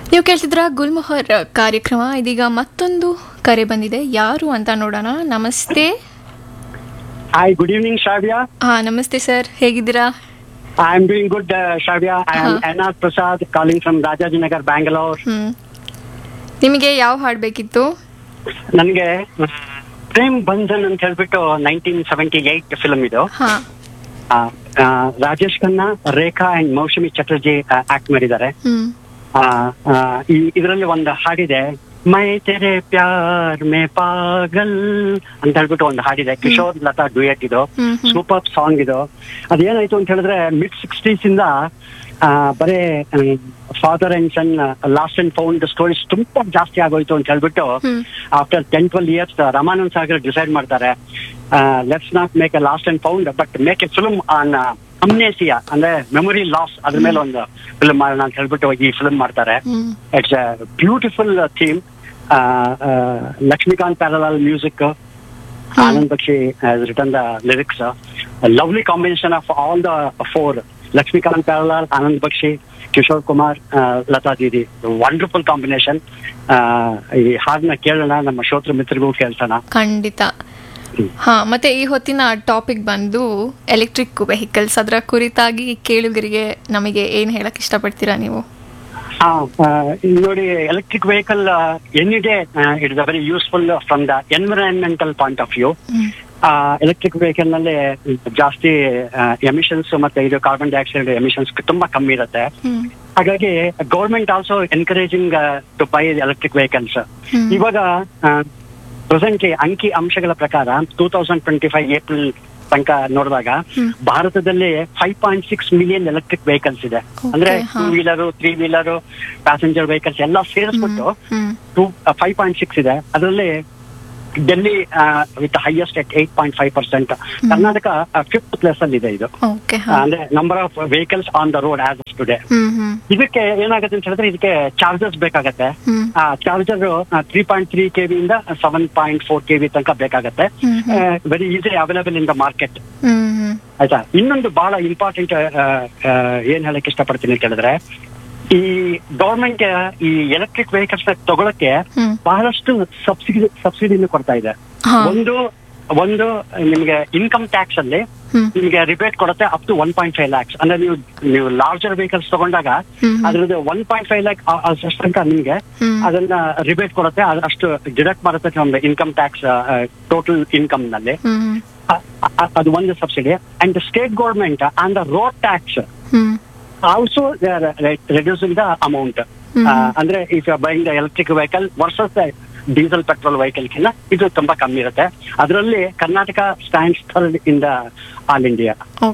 ನೀವು ಕೇಳ್ತಿದ್ರ ಗುಲ್ಮೊಹರ್ ಕಾರ್ಯಕ್ರಮ. ಇದೀಗ ಮತ್ತೊಂದು ಕರೆ ಬಂದಿದೆ, ಯಾರು ಅಂತ ನೋಡೋಣ. ನಮಸ್ತೆ. Hi, good evening, Shavya. ನಮಸ್ತೆ ಸರ್, ಹೇಗಿದ್ದೀರಾ? I am doing good, Shavya. I am N.R. Prasad calling from Rajajinagar, Bangalore. ನಿಮಗೆ ಯಾವ ಹಾಡು ಬೇಕಿತ್ತು? ನನಗೆ ಪ್ರೇಮ್ ಬಂಧನ್ ಅಂತ ಹೇಳ್ಬಿಟ್ಟು 1978 ಫಿಲ್ಮ್ ಇದು. ರಾಜೇಶ್ ಖನ್ನಾ, ರೇಖಾ ಅಂಡ್ ಮೌಸಮಿ ಚಟರ್ಜಿ ಆಕ್ಟ್ ಮಾಡಿದ್ದಾರೆ. ಇದರಲ್ಲಿ ಒಂದು ಹಾಡಿದೆ, ಮೈ ತೆರೆ ಪ್ಯಾರ್ ಮೇ ಪಾಗಲ್ ಅಂತ ಹೇಳ್ಬಿಟ್ಟು ಒಂದು ಹಾಡಿದೆ. ಕಿಶೋರ್ ಲತಾ ಡ್ಯೂಯೆಟ್ ಇದು. ಸೂಪರ್ ಸಾಂಗ್ ಇದು. ಅದೇನಾಯ್ತು ಅಂತ ಹೇಳಿದ್ರೆ ಮಿಡ್ 60s ಇಂದ ಬರೇ father and son last and found stories ತುಂಬಾ ಜಾಸ್ತಿ ಆಗೋಯ್ತು ಅಂತ ಹೇಳ್ಬಿಟ್ಟು after 10-12 years Ramanand Sagar decide ಮಾಡ್ತಾರೆ, let's not make A last and found but make A film on ಅಮ್ನೇಸಿಯಾ, ಅಂದ್ರೆ ಮೆಮೊರಿ ಲಾಸ್. ಅದ್ರ ಮೇಲೆ ಒಂದು ಫಿಲ್ಮ್ ಮಾಡೋಣ ಅಂತ ಹೇಳ್ಬಿಟ್ಟು ಈ ಫಿಲ್ಮ್ ಮಾಡ್ತಾರೆ. It's a beautiful theme. Lakshmikant ಪ್ಯಾರಲಾಲ್ music, Anand Bakshi has written the lyrics. A lovely combination of all the four, Lakshmikant ಪ್ಯಾರಲಾಲ್, Anand Bakshi, Kishore Kumar, Lata Didi. Wonderful combination. ಈ ಹಾಡನ್ನ ಕೇಳೋಣ, ನಮ್ಮ ಶ್ರೋತೃ ಮಿತ್ರರಿಗೂ ಕೇಳ್ಸೋಣ ಖಂಡಿತ. ಮತ್ತೆ ಈ ಹೊತ್ತಿನ ಟಾಪಿಕ್ ಬಂದು ಎಲೆಕ್ಟ್ರಿಕ್ ವೆಹಿಕಲ್ಸ್. ಅದರ ಕುರಿತಾಗಿ ಕೇಳುಗರಿಗೆ ನಮಗೆ ಏನ್ ಹೇಳಕ್ ಇಷ್ಟಪಡ್ತೀರಾ ನೀವು? ನೋಡಿ, electric vehicle any day it is a very useful from the environmental point of view. Electric vehicle ನಲ್ಲಿ ಜಾಸ್ತಿ ಎಮಿಷನ್ಸ್ ಮತ್ತೆ ಇದು ಕಾರ್ಬನ್ ಡೈಆಕ್ಸೈಡ್ ಎಮಿಷನ್ಸ್ ತುಂಬಾ ಕಮ್ಮಿ ಇರುತ್ತೆ. ಹಾಗಾಗಿ government also encouraging to by electric vehicles. ಇವಾಗ ಪ್ರೆಸೆಂಟ್ಲಿ ಅಂಕಿ ಅಂಶಗಳ ಪ್ರಕಾರ 2025 ಏಪ್ರಿಲ್ ತನಕ ನೋಡಿದಾಗ ಭಾರತದಲ್ಲಿ 5.6 ಮಿಲಿಯನ್ ಎಲೆಕ್ಟ್ರಿಕ್ ವೆಹಿಕಲ್ಸ್ ಇದೆ. ಅಂದ್ರೆ 2 ವೀಲರ್, 3 ವೀಲರ್, ಪ್ಯಾಸೆಂಜರ್ ವೆಹಿಕಲ್ಸ್ ಎಲ್ಲ ಸೇರಿಸ್ಬಿಟ್ಟು 5.6 ಇದೆ. ಅದರಲ್ಲಿ Delhi with highest at 8.5%. Karnataka 5th place ಅಲ್ಲಿ ಇದೆ. ಇದು ಅಂದ್ರೆ number of vehicles on the road as today. ಇದಕ್ಕೆ ಏನಾಗುತ್ತೆ ಅಂತ ಹೇಳಿದ್ರೆ ಇದಕ್ಕೆ ಚಾರ್ಜರ್ಸ್ ಬೇಕಾಗತ್ತೆ. ಚಾರ್ಜರ್ 3.3 kV ಇಂದ 7.4 kV ತನಕ ಬೇಕಾಗತ್ತೆ. Very easy available in the market. ಆಯ್ತಾ? ಇನ್ನೊಂದು ಬಹಳ ಇಂಪಾರ್ಟೆಂಟ್ ಏನ್ ಹೇಳಕ್ ಇಷ್ಟಪಡ್ತೀನಿ ಅಂತ ಹೇಳಿದ್ರೆ, ಈ ಗವರ್ಮೆಂಟ್ ಈ ಎಲೆಕ್ಟ್ರಿಕ್ ವೆಹಿಕಲ್ಸ್ ನ ತಗೊಳಕ್ಕೆ ಬಹಳಷ್ಟು ಸಬ್ಸಿಡಿಯನ್ನು ಕೊಡ್ತಾ ಇದೆ. ಒಂದು ನಿಮ್ಗೆ ಇನ್ಕಮ್ ಟ್ಯಾಕ್ಸ್ ಅಲ್ಲಿ ನಿಮ್ಗೆ ರಿಬೇಟ್ ಕೊಡುತ್ತೆ ಅಪ್ ಟು 1.5 lakhs. ಅಂದ್ರೆ ನೀವು ಲಾರ್ಜರ್ ವೆಹಿಕಲ್ಸ್ ತಗೊಂಡಾಗ ಅದ್ರದ್ದು 1.5 lakh ಅಷ್ಟು ತನಕ ನಿಮ್ಗೆ ಅದನ್ನ ರಿಬೇಟ್ ಕೊಡುತ್ತೆ. ಅಷ್ಟು ಡಿಡಕ್ಟ್ ಮಾಡುತ್ತೆ ಒಂದು ಇನ್ಕಮ್ ಟ್ಯಾಕ್ಸ್ ಟೋಟಲ್ ಇನ್ಕಮ್ ನಲ್ಲಿ. ಅದು ಒಂದು subsidy. And state government on the road tax also they are reducing the amount. ಅಂದ್ರೆ if you are buying the electric vehicle versus the diesel petrol vehicle ಕಿನ್ನ ಇದು ತುಂಬಾ ಕಮ್ಮಿ ಇರುತ್ತೆ. ಅದರಲ್ಲಿ Karnataka stands third in the all India.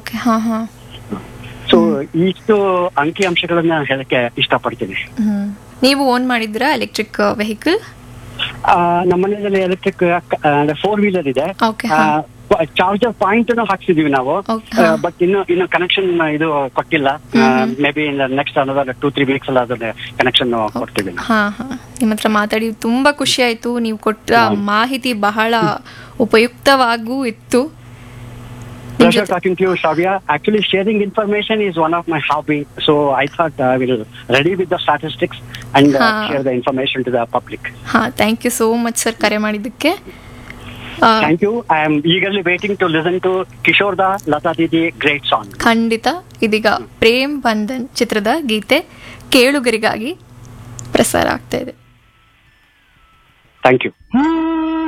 So ಇಷ್ಟು ಅಂಕಿ ಅಂಶಗಳನ್ನ ಹೇಳಕ್ಕೆ ಇಷ್ಟಪಡ್ತೀನಿ. ನೀವು ಓನ್ ಮಾಡಿದ್ರಾ ಎಲೆಕ್ಟ್ರಿಕ್ ವೆಹಿಕಲ್? ನಮ್ಮ ಮನೆಯಲ್ಲಿ ಎಲೆಕ್ಟ್ರಿಕ್ 4 ವೀಲರ್ ಇದೆ. ಚಾರ್ಜರ್ ಪಾಯಿಂಟ್ ಹಾಕ್ಸಿದೀವಿ ನಾವು, ಬಟ್ ಇನ್ನು ಕನೆಕ್ಷನ್ ಇದು ಕೊಟ್ಟಿಲ್ಲ. May be in next another 2-3 weeks ಅಲ್ಲಿ ಅದನ್ನ ಕನೆಕ್ಷನ್ ಕೊಡ್ತೀವಿ. ನಿಮ್ಮ ಹತ್ರ ಮಾತಾಡಿ ತುಂಬಾ ಖುಷಿ ಆಯ್ತು. ನೀವು ಕೊಟ್ಟ ಮಾಹಿತಿ ಬಹಳ ಉಪಯುಕ್ತವಾಗೂ ಇತ್ತು. Pleasure talking to you, Shavya. Actually, sharing information is one of my hobby, so I thought I will ready with the statistics and share the information to the public. Thank you so much, sir, ಕರೆ ಮಾಡಿದ್ದಕ್ಕೆ. Thank you. I am eagerly waiting to listen to Kishore Da, Lata Didi great song. ಖಂಡಿತ. ಇದೀಗ ಪ್ರೇಮ್ ಬಂಧನ್ ಚಿತ್ರದ ಗೀತೆ ಕೇಳುಗರಿಗಾಗಿ ಪ್ರಸಾರ ಆಗ್ತಾ ಇದೆ. Thank you.